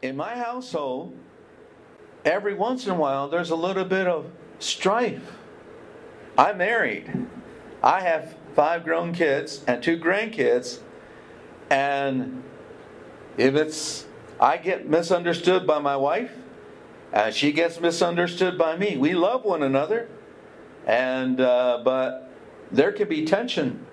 In my household, every once in a while, there's a little bit of strife. I'm married. I have 5 grown kids and 2 grandkids. And if I get misunderstood by my wife, and she gets misunderstood by me. We love one another. And but there can be tension.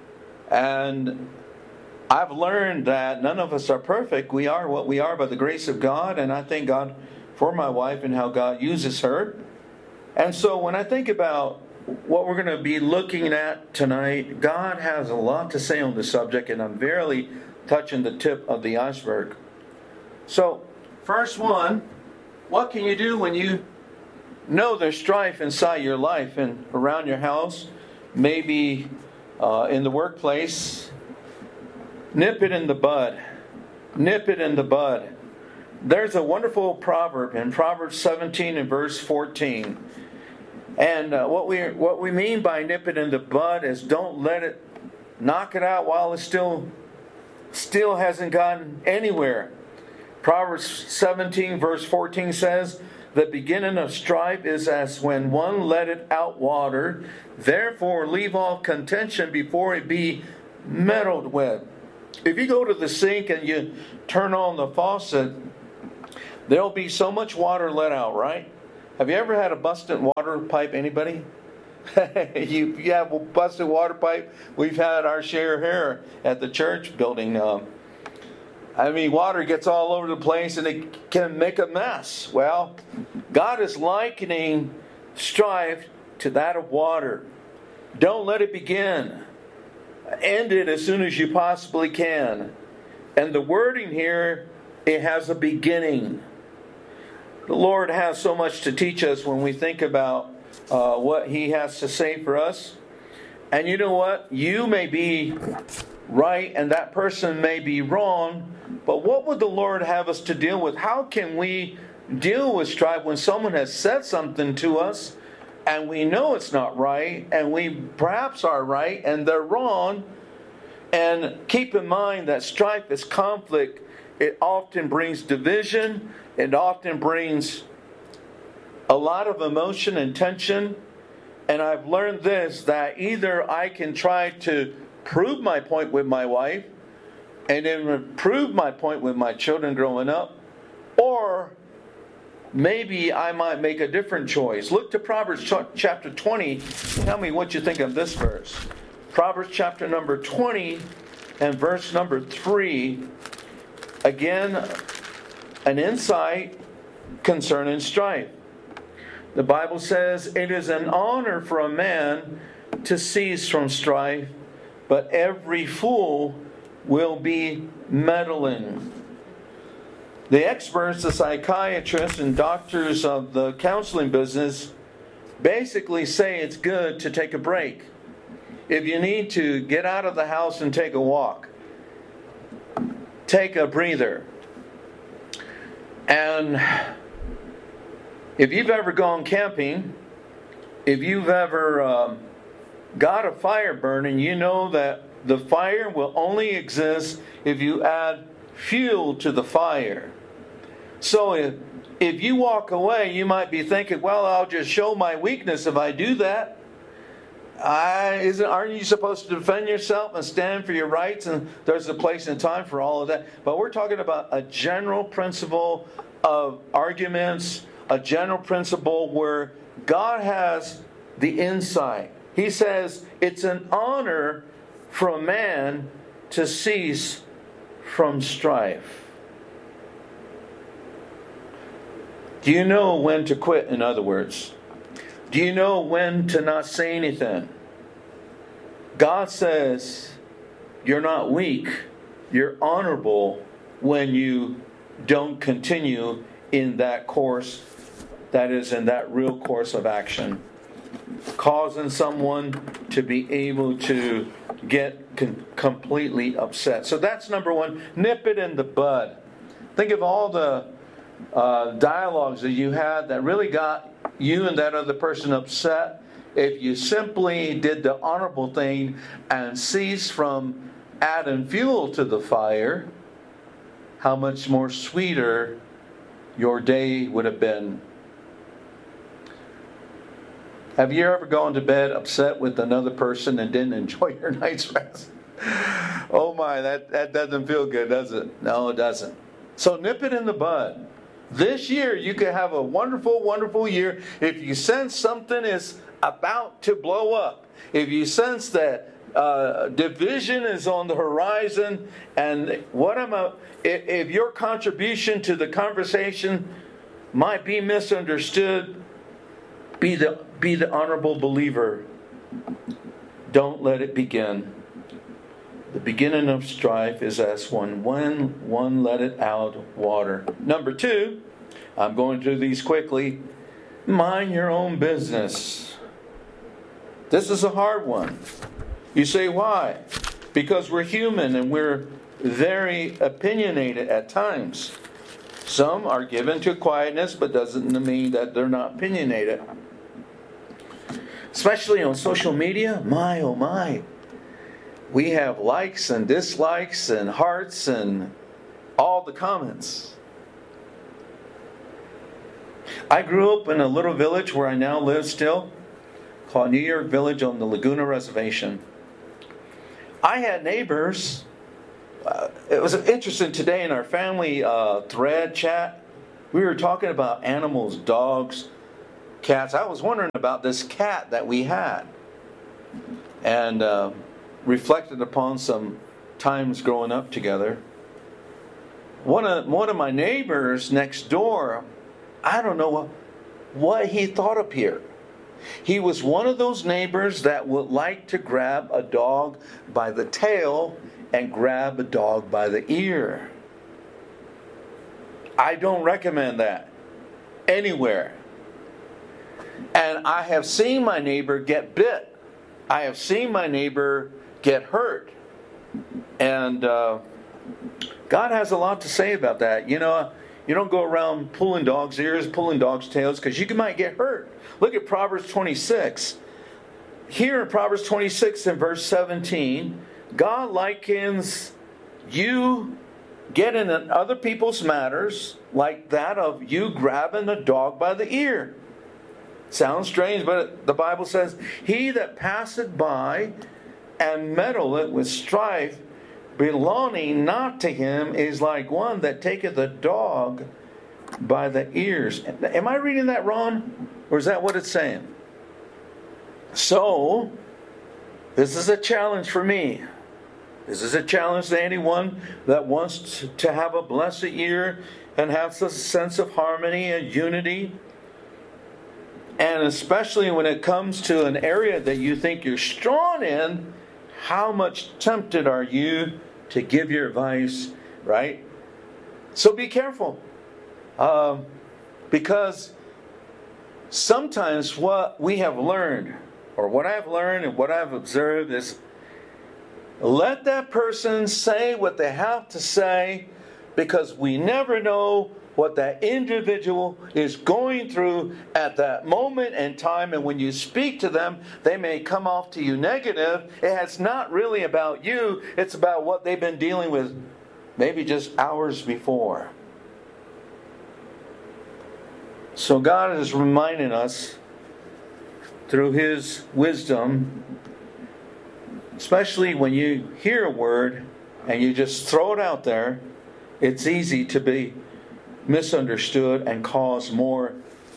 And I've learned that none of us are perfect. We are what we are by the grace of God. And I thank God for my wife and how God uses her. And so when I think about what we're going to be looking at tonight, God has a lot to say on the subject, and I'm barely touching the tip of the iceberg. So, first one, what can you do when you know there's strife inside your life and around your house, maybe in the workplace? Nip it in the bud. Nip it in the bud. There's a wonderful proverb in Proverbs 17 and verse 14. And what we mean by nip it in the bud is don't let it knock it out while it still hasn't gotten anywhere. Proverbs 17 verse 14 says, "The beginning of strife is as when one letteth out water. Therefore leave off contention before it be meddled with." If you go to the sink and you turn on the faucet, there'll be so much water let out, right? Have you ever had a busted water pipe, anybody? you have a busted water pipe? We've had our share here at the church building. Water gets all over the place and it can make a mess. Well, God is likening strife to that of water. Don't let it begin. End it as soon as you possibly can. And the wording here, it has a beginning. The Lord has so much to teach us when we think about what He has to say for us. And you know what? You may be right and that person may be wrong. But what would the Lord have us to deal with? How can we deal with strife when someone has said something to us and we know it's not right and we perhaps are right and they're wrong? And keep in mind that strife is conflict. It often brings division. It often brings a lot of emotion and tension. And I've learned this, that either I can try to prove my point with my wife and then prove my point with my children growing up, or maybe I might make a different choice. Look to Proverbs chapter 20. Tell me what you think of this verse. Proverbs chapter number 20 and verse number 3. Again, an insight concerning strife. The Bible says, "It is an honor for a man to cease from strife, but every fool will be meddling." The experts, the psychiatrists and doctors of the counseling business basically say it's good to take a break. If you need to get out of the house and take a walk, take a breather. And if you've ever gone camping, if you've ever got a fire burning, you know that the fire will only exist if you add fuel to the fire. So if you walk away, you might be thinking, well, I'll just show my weakness if I do that. Aren't you supposed to defend yourself and stand for your rights? And there's a place and time for all of that. But we're talking about a general principle of arguments, a general principle where God has the insight. He says it's an honor for a man to cease from strife. Do you know when to quit, in other words? Do you know when to not say anything? God says you're not weak, you're honorable when you don't continue in that course, that is, in that real course of action, causing someone to be able to get completely upset. So that's number one. Nip it in the bud. Think of all the dialogues that you had that really got you and that other person upset. If you simply did the honorable thing and ceased from adding fuel to the fire, how much more sweeter your day would have been. Have you ever gone to bed upset with another person and didn't enjoy your night's rest? Oh my, that doesn't feel good, does it? No, it doesn't. So nip it in the bud. This year, you could have a wonderful, wonderful year if you sense something is about to blow up. If you sense that division is on the horizon, and if your contribution to the conversation might be misunderstood, be the honorable believer. Don't let it begin. The beginning of strife is as when one let it out water. Number 2, I'm going through these quickly. Mind your own business. This is a hard one. You say, why? Because we're human and we're very opinionated at times. Some are given to quietness, but doesn't mean that they're not opinionated. Especially on social media, my oh my. We have likes and dislikes and hearts and all the comments. I grew up in a little village where I now live still, called New York Village on the Laguna Reservation. I had neighbors. It was interesting today in our family thread chat. We were talking about animals, dogs, cats. I was wondering about this cat that we had. And reflected upon some times growing up together. One of my neighbors next door, I don't know what he thought up here. He was one of those neighbors that would like to grab a dog by the tail and grab a dog by the ear. I don't recommend that anywhere. And I have seen my neighbor get bit. I have seen my neighbor get hurt. And God has a lot to say about that. You know, you don't go around pulling dogs' ears, pulling dogs' tails, because you might get hurt. Look at Proverbs 26. Here in Proverbs 26 and verse 17, God likens you getting in other people's matters like that of you grabbing a dog by the ear. Sounds strange, but the Bible says, he that passeth by and meddleth with strife, belonging not to him, is like one that taketh a dog by the ears. Am I reading that wrong? Or is that what it's saying? So, this is a challenge for me. This is a challenge to anyone that wants to have a blessed year and have a sense of harmony and unity. And especially when it comes to an area that you think you're strong in, how much tempted are you to give your advice, right? So be careful. Because sometimes what we have learned, or what I've learned and what I've observed is, let that person say what they have to say, because we never know what that individual is going through at that moment in time. And when you speak to them, they may come off to you negative. It's not really about you. It's about what they've been dealing with maybe just hours before. So God is reminding us through His wisdom, especially when you hear a word and you just throw it out there, it's easy to be misunderstood and cause more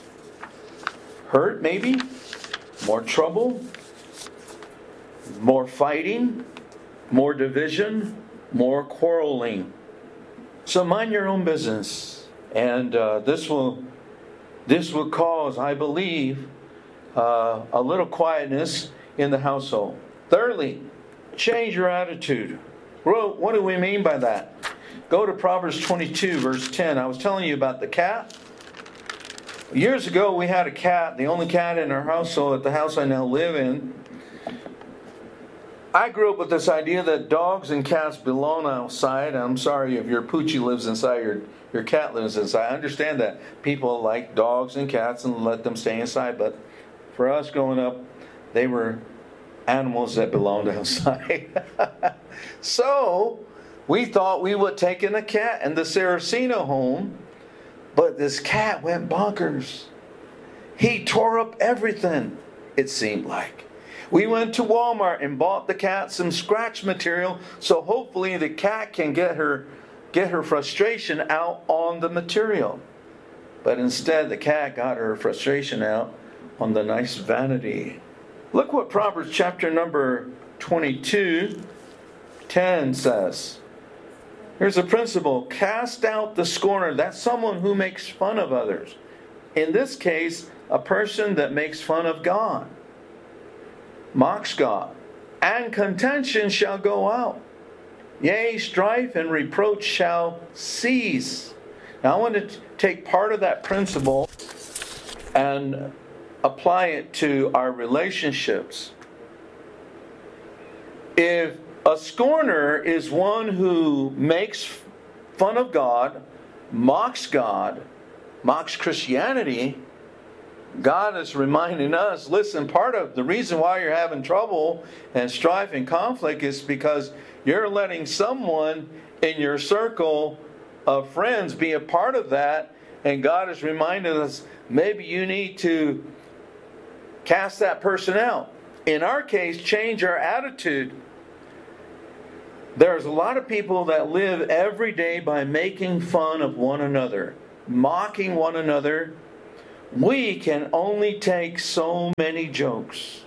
hurt, maybe, more trouble, more fighting, more division, more quarreling. So mind your own business, and this will cause, I believe, a little quietness in the household. Thirdly, change your attitude. Well, what do we mean by that? Go to Proverbs 22, verse 10. I was telling you about the cat. Years ago, we had a cat, the only cat in our household at the house I now live in. I grew up with this idea that dogs and cats belong outside. I'm sorry if your poochie lives inside, your cat lives inside. I understand that people like dogs and cats and let them stay inside. But for us growing up, they were animals that belonged outside. So, We thought we would take in a cat in the Saraceno home, but this cat went bonkers. He tore up everything, it seemed like. We went to Walmart and bought the cat some scratch material, so hopefully the cat can get her frustration out on the material. But instead, the cat got her frustration out on the nice vanity. Look what Proverbs chapter number 22:10 says. Here's a principle. Cast out the scorner. That's someone who makes fun of others. In this case, a person that makes fun of God. Mocks God. And contention shall go out. Yea, strife and reproach shall cease. Now I want to take part of that principle and apply it to our relationships. If a scorner is one who makes fun of God, mocks Christianity, God is reminding us, listen, part of the reason why you're having trouble and strife and conflict is because you're letting someone in your circle of friends be a part of that, and God is reminding us, maybe you need to cast that person out. In our case, change our attitude. There's a lot of people that live every day by making fun of one another, mocking one another. We can only take so many jokes,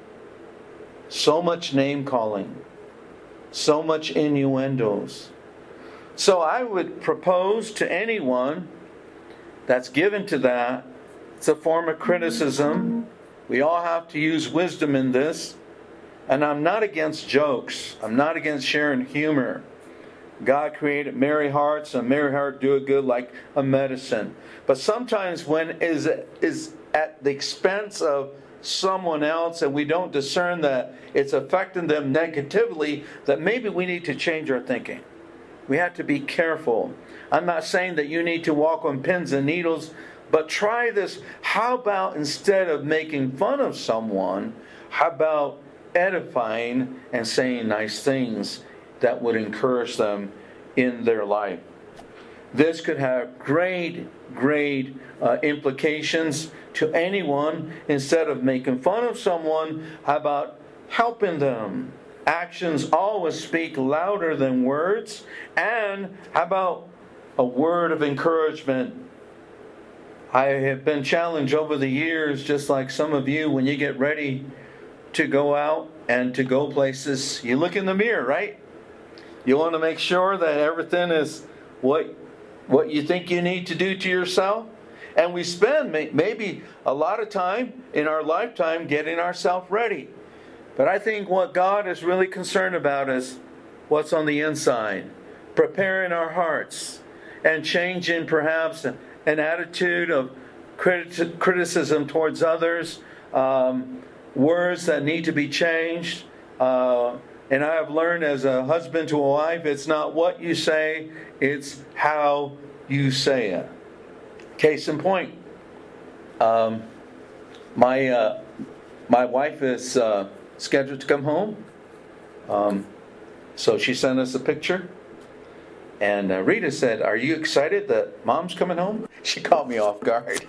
so much name calling, so much innuendos. So I would propose to anyone that's given to that, it's a form of criticism. We all have to use wisdom in this. And I'm not against jokes. I'm not against sharing humor. God created merry hearts, and merry heart doeth good like a medicine. But sometimes when is at the expense of someone else and we don't discern that it's affecting them negatively, that maybe we need to change our thinking. We have to be careful. I'm not saying that you need to walk on pins and needles, but try this. How about instead of making fun of someone, how about edifying and saying nice things that would encourage them in their life? This could have great implications to anyone. Instead of making fun of someone, how about helping them? Actions always speak louder than words. And how about a word of encouragement? I have been challenged over the years, just like some of you, when you get ready to go out and to go places, you look in the mirror, right? You want to make sure that everything is what you think you need to do to yourself. And we spend maybe a lot of time in our lifetime getting ourselves ready. But I think what God is really concerned about is what's on the inside. Preparing our hearts and changing perhaps an attitude of criticism towards others. Words that need to be changed. And I have learned as a husband to a wife, it's not what you say, it's how you say it. Case in point, my wife is scheduled to come home. So she sent us a picture. And Rita said, "Are you excited that Mom's coming home?" She caught me off guard.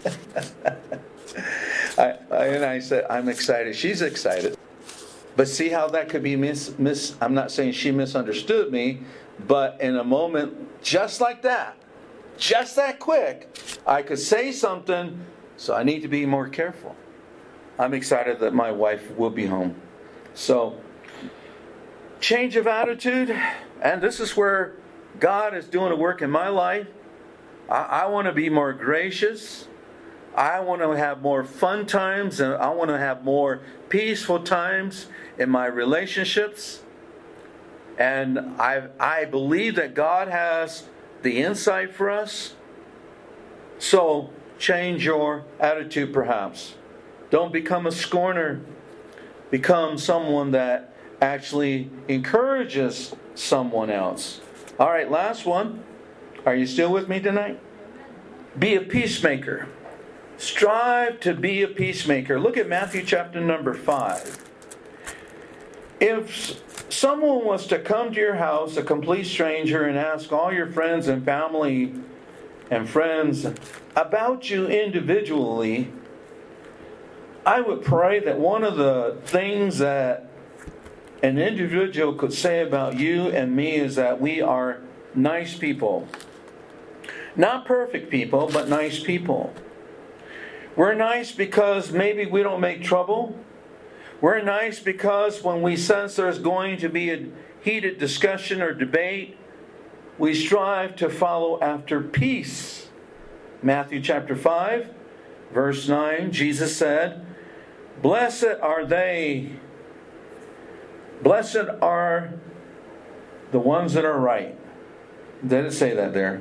And I said, "I'm excited." She's excited. But see how that could be I'm not saying she misunderstood me, but in a moment just like that, just that quick, I could say something, so I need to be more careful. I'm excited that my wife will be home. So, change of attitude, and this is where God is doing a work in my life. I want to be more gracious. I want to have more fun times, and I want to have more peaceful times in my relationships. And I believe that God has the insight for us. So change your attitude perhaps. Don't become a scorner. Become someone that actually encourages someone else. All right, last one. Are you still with me tonight? Be a peacemaker. Strive to be a peacemaker. Look at Matthew chapter number 5. If someone was to come to your house, a complete stranger, and ask all your friends and family and friends about you individually, I would pray that one of the things that an individual could say about you and me is that we are nice people. Not perfect people, but nice people. We're nice because maybe we don't make trouble. We're nice because when we sense there's going to be a heated discussion or debate, we strive to follow after peace. Matthew chapter 5, verse 9, Jesus said, Blessed are the ones that are right. Did it say that there?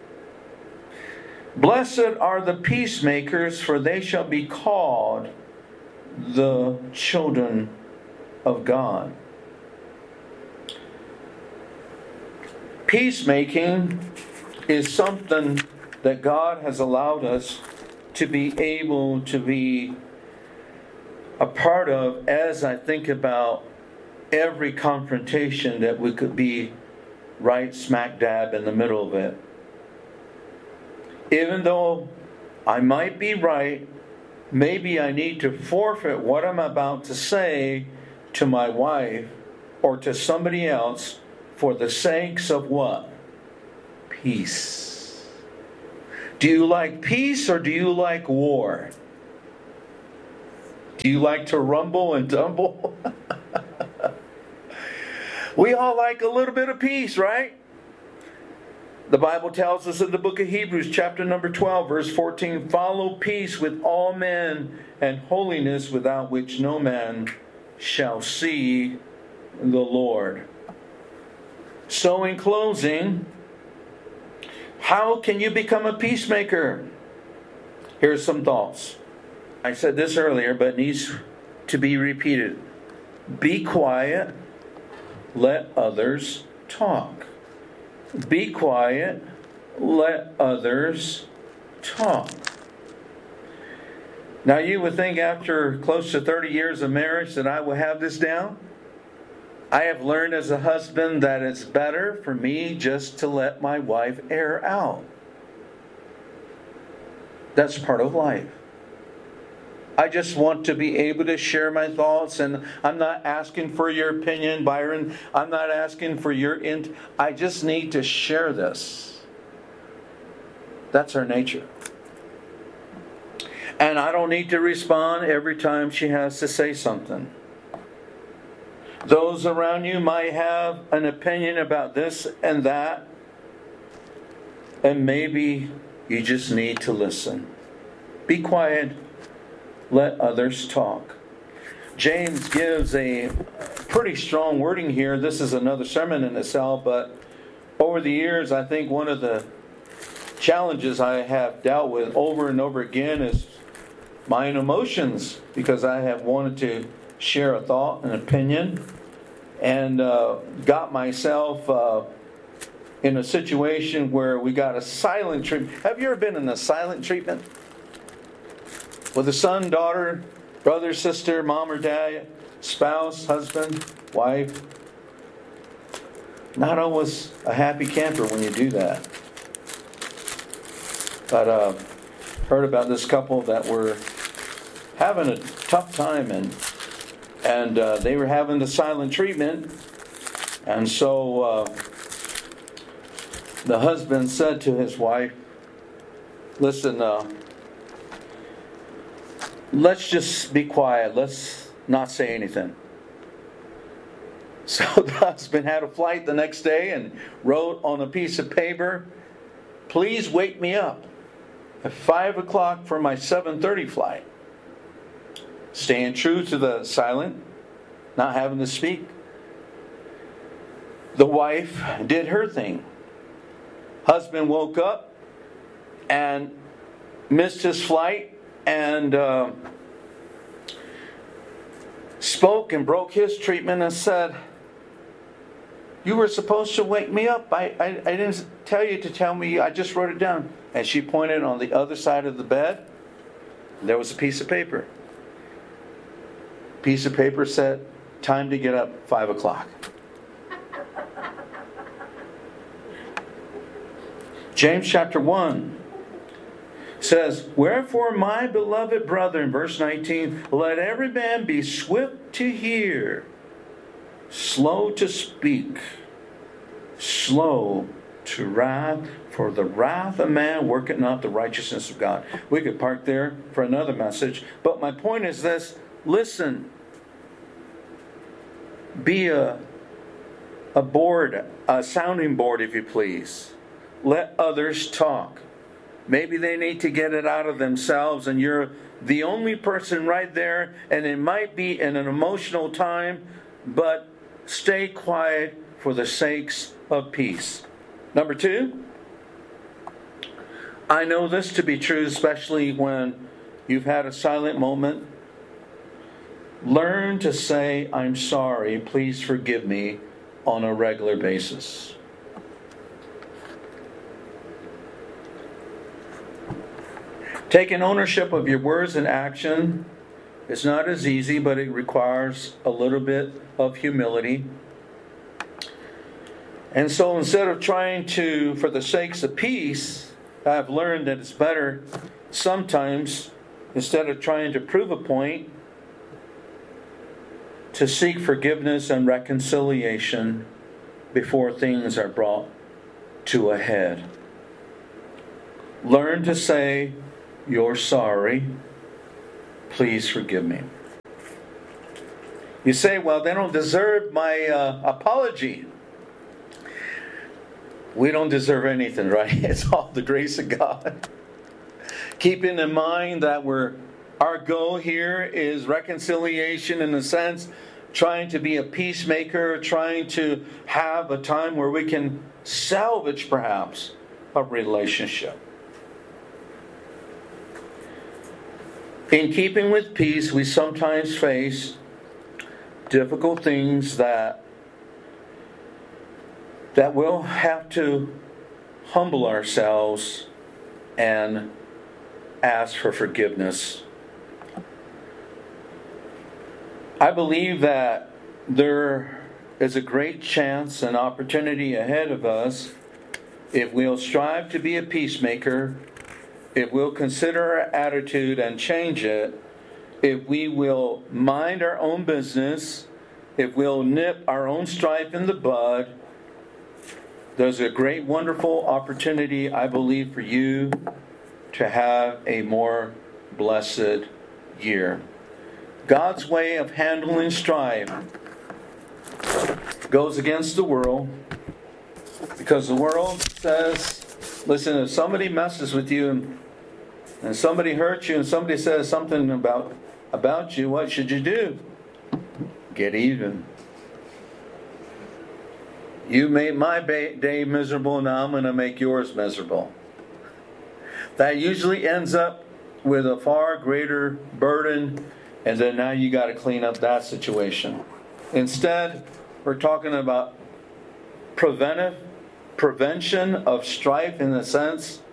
Blessed are the peacemakers, for they shall be called the children of God. Peacemaking is something that God has allowed us to be able to be a part of as I think about every confrontation that we could be right smack dab in the middle of it. Even though I might be right, maybe I need to forfeit what I'm about to say to my wife or to somebody else for the sakes of what? Peace. Do you like peace or do you like war? Do you like to rumble and tumble? We all like a little bit of peace, right? The Bible tells us in the book of Hebrews, chapter number 12, verse 14, follow peace with all men and holiness, without which no man shall see the Lord. So in closing, how can you become a peacemaker? Here's some thoughts. I said this earlier, but it needs to be repeated. Be quiet. Let others talk. Be quiet. Let others talk. Now you would think after close to 30 years of marriage that I will have this down. I have learned as a husband that it's better for me just to let my wife air out. That's part of life. I just want to be able to share my thoughts, and I'm not asking for your opinion, Byron. I'm not asking for your I just need to share this. That's her nature. And I don't need to respond every time she has to say something. Those around you might have an opinion about this and that, and maybe you just need to listen. Be quiet. Let others talk. James gives a pretty strong wording here. This is another sermon in itself, but over the years, I think one of the challenges I have dealt with over and over again is my own emotions, because I have wanted to share a thought, an opinion, and got myself in a situation where we got a silent treatment. Have you ever been in a silent treatment? With a son, daughter, brother, sister, mom or dad, spouse, husband, wife. Not always a happy camper when you do that. But heard about this couple that were having a tough time, and they were having the silent treatment. And so the husband said to his wife, listen, let's just be quiet. Let's not say anything. So the husband had a flight the next day and wrote on a piece of paper, please wake me up at 5 o'clock for my 7:30 flight. Staying true to the silent, not having to speak. The wife did her thing. Husband woke up and missed his flight and spoke and broke his treatment and said, you were supposed to wake me up. I didn't tell you to tell me. I just wrote it down. And she pointed on the other side of the bed. There was a piece of paper. Piece of paper said, time to get up, 5 o'clock. James chapter 1 says, "Wherefore, my beloved brethren," verse 19, "let every man be swift to hear, slow to speak, slow to wrath, for the wrath of man worketh not the righteousness of God." We could park there for another message, but my point is this: listen. Be a board, a sounding board, if you please. Let others talk. Maybe they need to get it out of themselves, and you're the only person right there, and it might be in an emotional time, but stay quiet for the sakes of peace. Number 2, I know this to be true, especially when you've had a silent moment. Learn to say, "I'm sorry, please forgive me," on a regular basis. Taking ownership of your words and action is not as easy, but it requires a little bit of humility. And so instead of trying to, for the sakes of peace, I've learned that it's better sometimes, instead of trying to prove a point, to seek forgiveness and reconciliation before things are brought to a head. Learn to say, "You're sorry. Please forgive me." You say, "Well, they don't deserve my apology." We don't deserve anything, right? It's all the grace of God. Keeping in mind that our goal here is reconciliation, in a sense, trying to be a peacemaker, trying to have a time where we can salvage perhaps a relationship. In keeping with peace, we sometimes face difficult things that we'll have to humble ourselves and ask for forgiveness. I believe that there is a great chance and opportunity ahead of us if we'll strive to be a peacemaker, if we'll consider our attitude and change it, if we will mind our own business, if we'll nip our own strife in the bud. There's a great, wonderful opportunity, I believe, for you to have a more blessed year. God's way of handling strife goes against the world, because the world says, listen, if somebody messes with you and somebody hurts you and somebody says something about you, what should you do? Get even. You made my day miserable, now I'm going to make yours miserable. That usually ends up with a far greater burden, and then now you got to clean up that situation. Instead, we're talking about prevention of strife, in a sense,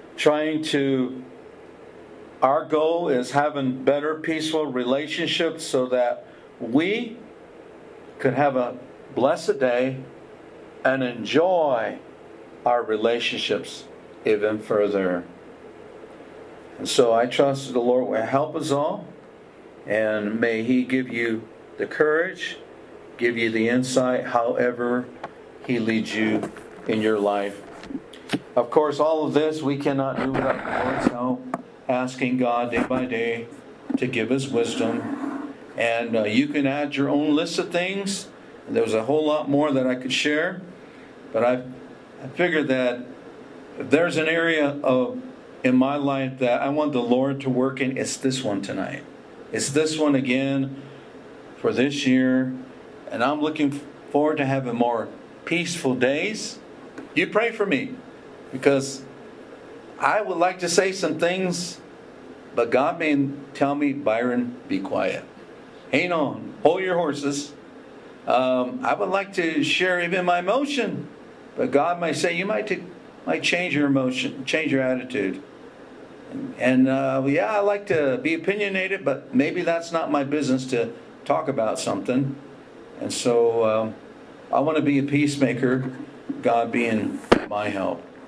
our goal is having better, peaceful relationships so that we could have a blessed day and enjoy our relationships even further. And so I trust that the Lord will help us all, and may He give you the courage, give you the insight, however He leads you in your life. Of course, all of this we cannot do without the Lord's help, asking God day by day to give us wisdom. And you can add your own list of things. There's a whole lot more that I could share, but I figured that if there's an area in my life that I want the Lord to work in, it's this one tonight. It's this one again for this year. And I'm looking forward to having more peaceful days. You pray for me, because I would like to say some things, but God may tell me, "Byron, be quiet. Hang on. Hold your horses." I would like to share even my emotion, but God might say, "You might change your emotion, change your attitude." And I like to be opinionated, but maybe that's not my business to talk about something. And so I want to be a peacemaker, God being my help.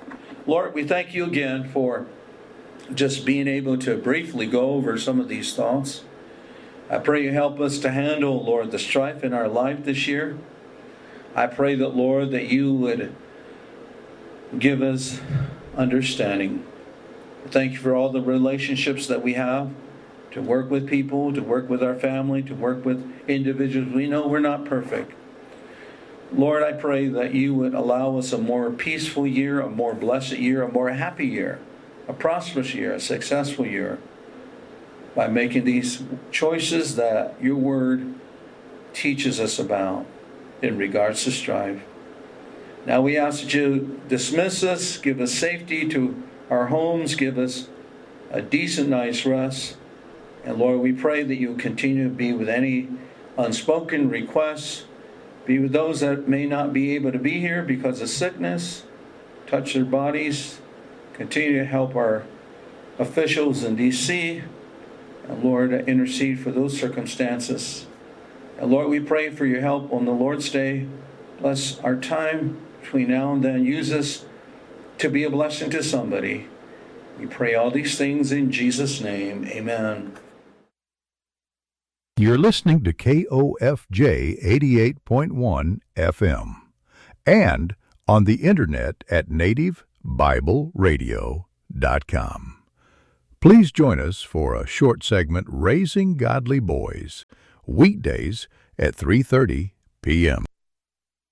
Lord, we thank you again for just being able to briefly go over some of these thoughts. I pray you help us to handle, Lord, the strife in our life this year. I pray that, Lord, that you would give us understanding. Thank you for all the relationships that we have, to work with people, to work with our family, to work with individuals. We know we're not perfect. Lord, I pray that you would allow us a more peaceful year, a more blessed year, a more happy year, a prosperous year, a successful year, by making these choices that your word teaches us about in regards to strife. Now we ask that you dismiss us, give us safety to our homes, give us a decent night's rest. And Lord, we pray that you continue to be with any unspoken requests, be with those that may not be able to be here because of sickness, touch their bodies, continue to help our officials in D.C., and Lord, intercede for those circumstances. And Lord, we pray for your help on the Lord's Day. Bless our time between now and then. Use us to be a blessing to somebody. We pray all these things in Jesus' name. Amen. You're listening to KOFJ 88.1 FM and on the internet at nativebibleradio.com. Please join us for a short segment, Raising Godly Boys, weekdays at 3:30 p.m.